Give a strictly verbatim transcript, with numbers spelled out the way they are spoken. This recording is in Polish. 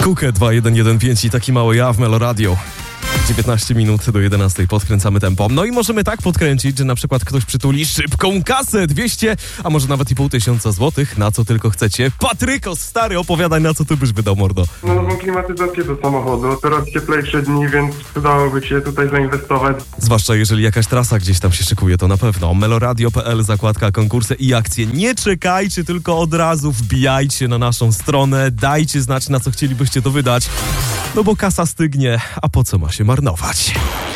Kukę dwa jeden jeden pięć i taki mały ja w Melo Radio. dziewiętnaście minut do jedenastej podkręcamy tempo. No i możemy tak podkręcić, że na przykład ktoś przytuli szybką kasę, dwieście, a może nawet i pół tysiąca złotych, na co tylko chcecie. Patrykos, stary, opowiadaj, na co ty byś wydał, mordo. No, nową klimatyzację do samochodu. Teraz cieplejsze dni, więc przydałoby się tutaj zainwestować. Zwłaszcza jeżeli jakaś trasa gdzieś tam się szykuje, to na pewno. meloradio kropka p l, zakładka konkursy i akcje. Nie czekajcie, tylko od razu wbijajcie na naszą stronę, dajcie znać, na co chcielibyście to wydać. No bo kasa stygnie, a po co ma się marnować?